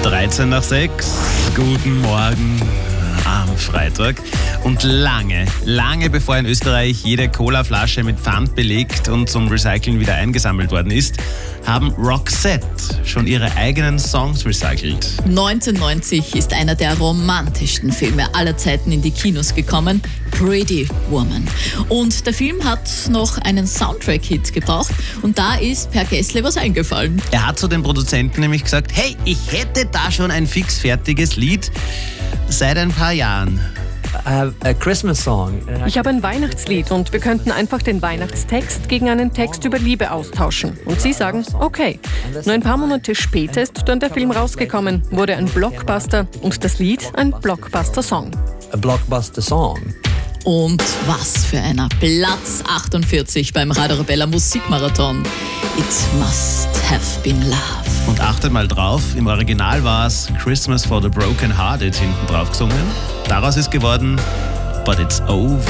13 nach 6. Guten Morgen am Freitag. Und lange bevor in Österreich jede Colaflasche mit Pfand belegt und zum Recyceln wieder eingesammelt worden ist, haben Roxette schon ihre eigenen Songs recycelt. 1990 ist einer der romantischsten Filme aller Zeiten in die Kinos gekommen, Pretty Woman. Und der Film hat noch einen Soundtrack-Hit gebraucht und da ist Per Gessle was eingefallen. Er hat zu den Produzenten nämlich gesagt, hey, ich hätte da schon ein fixfertiges Lied seit ein paar Jahren. I have a Christmas song. Ich habe ein Weihnachtslied und wir könnten einfach den Weihnachtstext gegen einen Text über Liebe austauschen. Und sie sagen, okay. Nur ein paar Monate später ist dann der Film rausgekommen, wurde ein Blockbuster und das Lied ein Blockbuster-Song. A blockbuster song. Und was für einer. Platz 48 beim Radio Arabella Musikmarathon. It must have been love. Und achtet mal drauf, im Original war es Christmas for the Broken Hearted hinten drauf gesungen. Daraus ist geworden But It's Over.